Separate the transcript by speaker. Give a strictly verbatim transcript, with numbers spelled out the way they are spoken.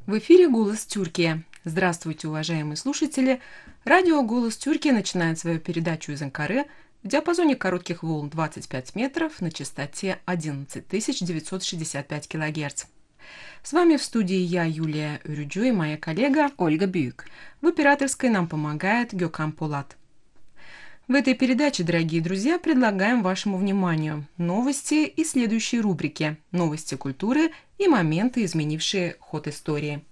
Speaker 1: В эфире «Голос Тюркии». Здравствуйте, уважаемые слушатели! Радио «Голос Тюркии» начинает свою передачу из Анкары в диапазоне коротких волн двадцать пять метров на частоте одиннадцать тысяч девятьсот шестьдесят пять килогерц. С вами в студии я, Юлия Урюджу, и моя коллега Ольга Бюйк. В операторской нам помогает Гёкам Полат. В этой передаче, дорогие друзья, предлагаем вашему вниманию новости и следующие рубрики «Новости культуры» и моменты, изменившие ход истории.